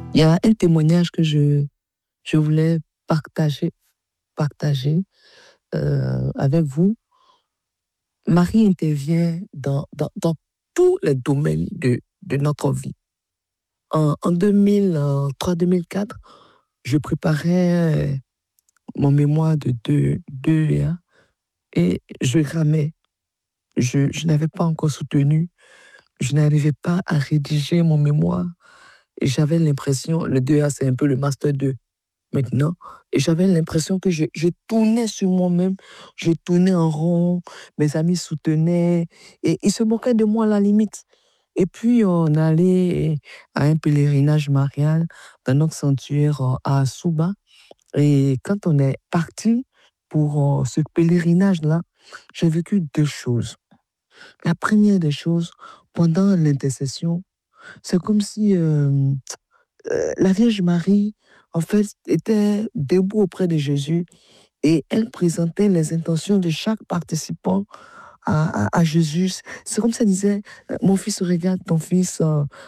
Il y a un témoignage que je voulais partager avec vous. Marie intervient dans tous les domaines de notre vie. En 2003-2004, je préparais mon mémoire de 2 et je ramais. Je n'avais pas encore soutenu. Je n'arrivais pas à rédiger mon mémoire. Et j'avais l'impression, le 2A, c'est un peu le master 2 maintenant. Et j'avais l'impression que je tournais sur moi-même, je tournais en rond, mes amis soutenaient, et ils se moquaient de moi à la limite. Et puis, on allait à un pèlerinage marial dans notre sanctuaire à Souba. Et quand on est parti pour ce pèlerinage-là, j'ai vécu 2 choses. La première des choses, pendant l'intercession, c'est comme si la Vierge Marie, en fait, était debout auprès de Jésus et elle présentait les intentions de chaque participant à Jésus. C'est comme ça, elle disait, mon fils, regarde ton fils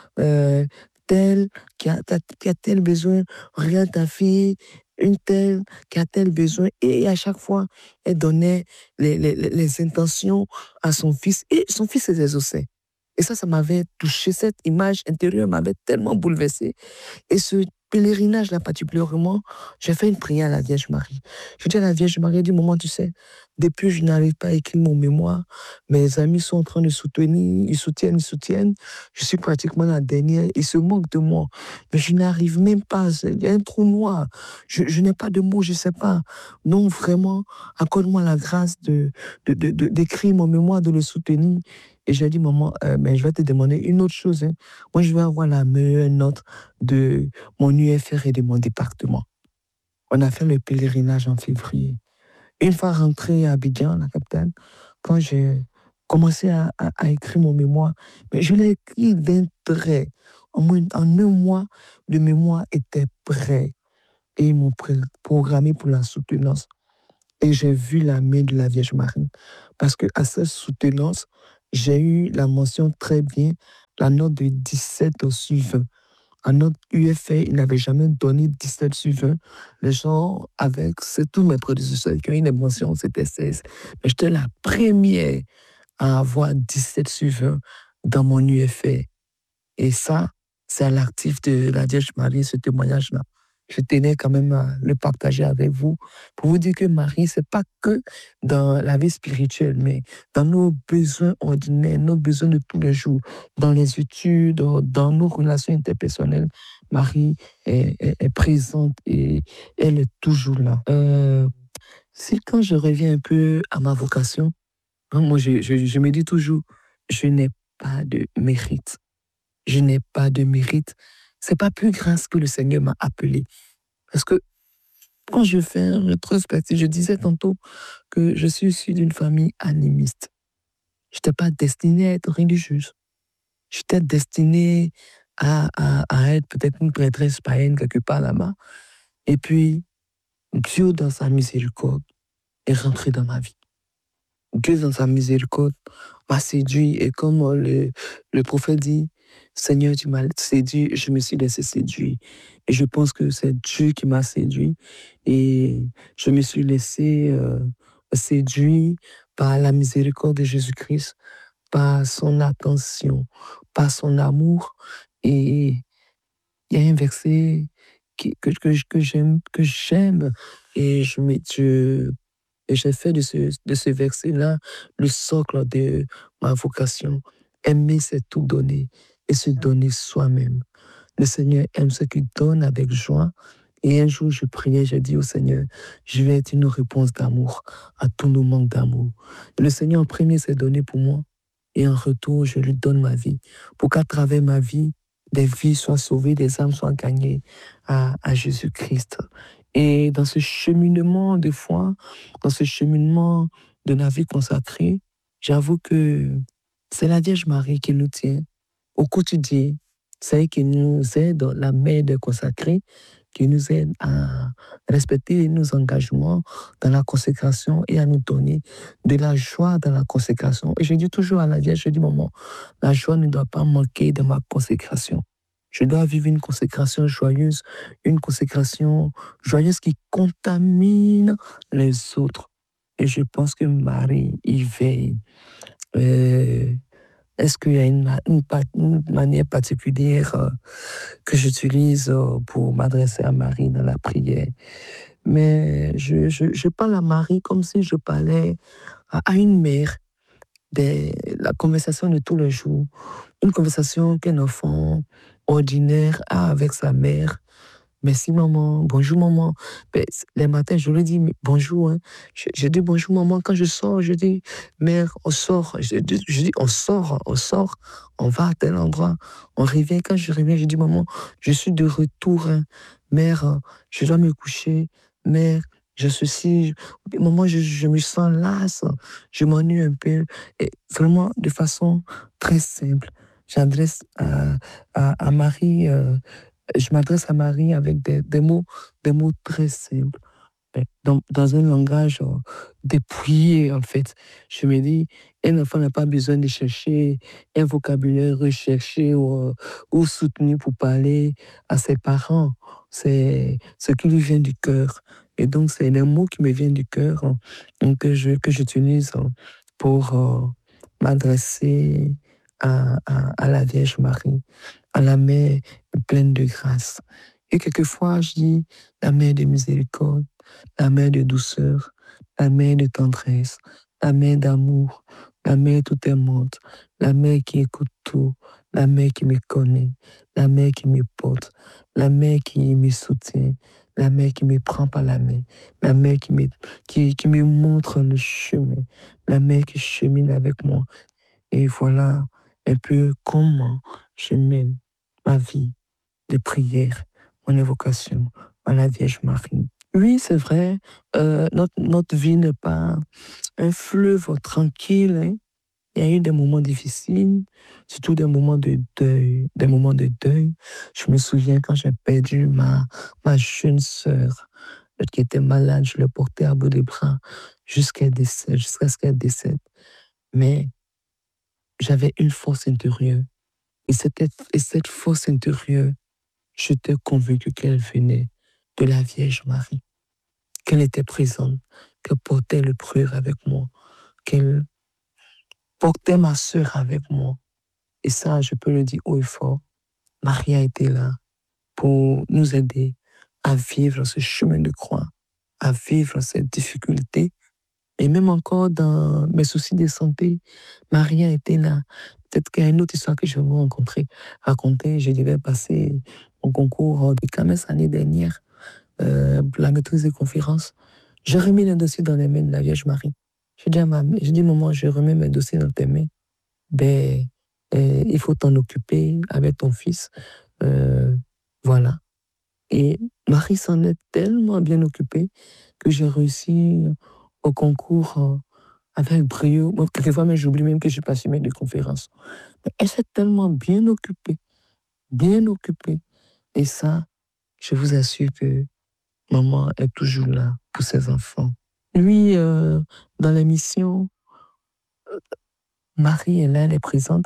tel qui a tel besoin, regarde ta fille, une telle qui a tel besoin. Et à chaque fois, elle donnait les intentions à son fils et son fils les exauçait. Et ça m'avait touché, cette image intérieure m'avait tellement bouleversé. Et ce pèlerinage-là particulièrement, j'ai fait une prière à la Vierge Marie. Je dis à la Vierge Marie, du moment, tu sais, depuis je n'arrive pas à écrire mon mémoire, mes amis sont en train de soutenir, ils soutiennent. Je suis pratiquement la dernière, ils se moquent de moi. Mais je n'arrive même pas, il y a un trou noir. Je n'ai pas de mots, je ne sais pas. Non, vraiment, accorde-moi la grâce d'écrire mon mémoire, de le soutenir. Et j'ai dit, maman, mais je vais te demander une autre chose. Hein. Moi, je vais avoir la meilleure note de mon UFR et de mon département. On a fait le pèlerinage en février. Une fois rentré à Abidjan, la capitale, quand j'ai commencé à écrire mon mémoire, mais je l'ai écrit d'un trait. En un mois, le mémoire était prêt. Et ils m'ont programmé pour la soutenance. Et j'ai vu la main de la Vierge Marie. Parce qu'à cette soutenance, j'ai eu la mention très bien, la note de 17 sur 20. À notre UFA, il n'avait jamais donné 17 sur 20. Les gens, c'est tous mes prédécesseurs qui ont eu une mention, c'était 16. Mais j'étais la première à avoir 17 sur 20 dans mon UFA. Et ça, c'est à l'actif de la Vierge Marie, ce témoignage-là. Je tenais quand même à le partager avec vous pour vous dire que Marie, c'est pas que dans la vie spirituelle, mais dans nos besoins ordinaires, nos besoins de tous les jours, dans les études, dans nos relations interpersonnelles. Marie est présente et elle est toujours là. Si quand je reviens un peu à ma vocation, moi je me dis toujours, je n'ai pas de mérite. Je n'ai pas de mérite. C'est pas plus grâce que le Seigneur m'a appelé. Parce que quand je fais un rétrospective, je disais tantôt que je suis issu d'une famille animiste. Je n'étais pas destinée à être religieuse. J'étais destinée à être peut-être une prêtresse païenne quelque part là-bas. Et puis, Dieu, dans sa miséricorde, est rentré dans ma vie. Dieu, dans sa miséricorde, m'a séduit. Et comme le prophète dit, Seigneur, tu m'as séduit, je me suis laissé séduire. Et je pense que c'est Dieu qui m'a séduit. Et je me suis laissé séduire par la miséricorde de Jésus-Christ, par son attention, par son amour. Et il y a un verset que j'aime. Et j'ai fait de ce verset-là le socle de ma vocation. Aimer, c'est tout donner et se donner soi-même. Le Seigneur aime ceux qui donnent avec joie. Et un jour, je priais, j'ai dit au Seigneur, je vais être une réponse d'amour à tous nos manques d'amour. Le Seigneur en premier s'est donné pour moi. Et en retour, je lui donne ma vie. Pour qu'à travers ma vie, des vies soient sauvées, des âmes soient gagnées à Jésus-Christ. Et dans ce cheminement de foi, dans ce cheminement de la vie consacrée, j'avoue que c'est la Vierge Marie qui nous tient au quotidien. C'est elle qui nous aide, la mère de consacrée, qui nous aide à respecter nos engagements dans la consécration et à nous donner de la joie dans la consécration. Et je dis toujours à la Vierge, je dis, maman, la joie ne doit pas manquer de ma consécration. Je dois vivre une consécration joyeuse qui contamine les autres. Et je pense que Marie y veille. Est-ce qu'il y a une manière particulière que j'utilise pour m'adresser à Marie dans la prière? Mais je parle à Marie comme si je parlais à une mère, la conversation de tous les jours, une conversation qu'un enfant ordinaire a avec sa mère. Merci maman, bonjour maman. Ben, les matins, je lui dis bonjour. Hein. Je dis bonjour maman. Quand je sors, je dis mère, on sort. Je dis on sort, on va à tel endroit. On revient. Quand je reviens, je dis maman, je suis de retour. Hein. Mère, je dois me coucher. Mère, maman, je me sens lasse. Je m'ennuie un peu. Et vraiment, de façon très simple, j'adresse à Marie. Je m'adresse à Marie avec des mots très simples, dans un langage dépouillé, en fait. Je me dis, un enfant n'a pas besoin de chercher un vocabulaire recherché ou soutenu pour parler à ses parents. C'est ce qui lui vient du cœur. Et donc, c'est les mots qui me viennent du cœur que j'utilise pour m'adresser à la Vierge Marie, à la mère pleine de grâce. Et quelquefois, je dis la mère de miséricorde, la mère de douceur, la mère de tendresse, la mère d'amour, la mère tout aimante, la mère qui écoute tout, la mère qui me connaît, la mère qui me porte, la mère qui me soutient, la mère qui me prend par la main, la mère qui me montre le chemin, la mère qui chemine avec moi. Et voilà un peu comment je mène ma vie de prière, mon évocation à la Vierge Marie. Oui, c'est vrai, notre vie n'est pas un fleuve tranquille. Hein. Il y a eu des moments difficiles, surtout des moments de deuil. Je me souviens quand j'ai perdu ma jeune sœur qui était malade, je l'ai portée à bout de bras jusqu'à ce qu'elle décède. Mais j'avais une force intérieure. Et cette force intérieure, j'étais convaincu qu'elle venait de la Vierge Marie, qu'elle était présente, qu'elle portait le prêtre avec moi, qu'elle portait ma sœur avec moi. Et ça, je peux le dire haut et fort, Marie a été là pour nous aider à vivre ce chemin de croix, à vivre cette difficulté. Et même encore dans mes soucis de santé, Marie a été là. Peut-être qu'il y a une autre histoire que je vais vous raconter. Je devais passer au concours de CAMES l'année dernière, la maîtrise des conférences. J'ai remis le dossier dans les mains de la Vierge Marie. J'ai dit, maman, je remets mes dossiers dans tes mains. Ben, il faut t'en occuper avec ton fils. Voilà. Et Marie s'en est tellement bien occupée que j'ai réussi au concours avec brio. Bon, quelquefois, mais j'oublie même que je passe mes deux conférences. Mais elle s'est tellement bien occupée. Bien occupée. Et ça, je vous assure que maman est toujours là pour ses enfants. Lui, dans l'émission, Marie est là, elle est présente.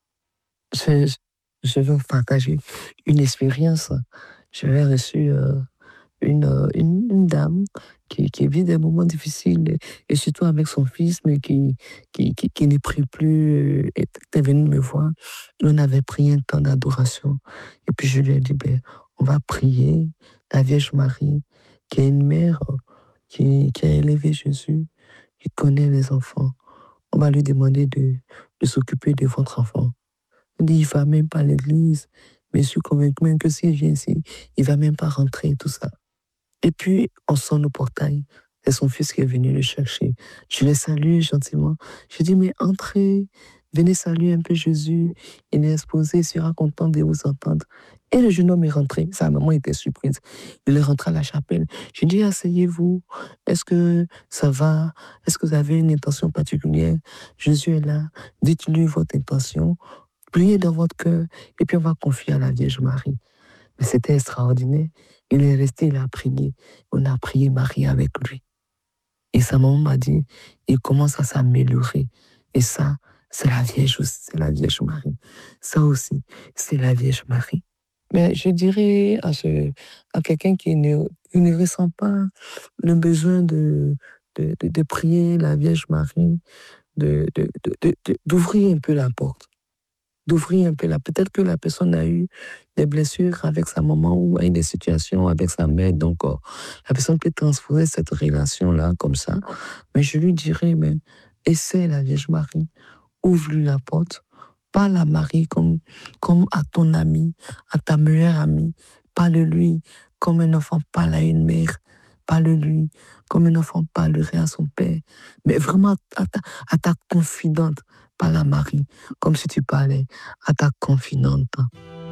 Je vais vous partager une expérience. J'avais reçu une dame qui vit des moments difficiles, et surtout avec son fils, mais qui ne prie plus, était venue me voir. On avait pris un temps d'adoration. Et puis je lui ai dit, ben, on va prier la Vierge Marie, qui est une mère qui a élevé Jésus, qui connaît les enfants. On va lui demander de s'occuper de votre enfant. Il dit, il ne va même pas à l'église, mais je suis convaincu même que s'il vient ici, il ne va même pas rentrer, tout ça. Et puis, on sonne au portail. C'est son fils qui est venu le chercher. Je le salue gentiment. Je dis, mais entrez, venez saluer un peu Jésus. Il est exposé, il sera content de vous entendre. Et le jeune homme est rentré. Sa maman était surprise. Il est rentré à la chapelle. Je dis, asseyez-vous. Est-ce que ça va? Est-ce que vous avez une intention particulière? Jésus est là. Dites-lui votre intention. Priez dans votre cœur. Et puis, on va confier à la Vierge Marie. Mais c'était extraordinaire. Il est resté, il a prié. On a prié Marie avec lui. Et sa maman m'a dit, il commence à s'améliorer. Et ça, c'est la Vierge aussi, c'est la Vierge Marie. Ça aussi, c'est la Vierge Marie. Mais je dirais à quelqu'un qui ne ressent pas le besoin de prier la Vierge Marie, d'ouvrir un peu la porte, d'ouvrir un peu la. Peut-être que la personne a eu des blessures avec sa maman ou a eu des situations avec sa mère, donc la personne peut transférer cette relation-là comme ça. Mais je lui dirais, mais essaie la Vierge Marie, ouvre-lui la porte, parle à Marie comme à ton ami, à ta meilleure amie, parle-lui comme un enfant parle à une mère, parle-lui comme un enfant parlerait à son père, mais vraiment à ta confidente, parle à Marie, comme si tu parlais à ta confidente.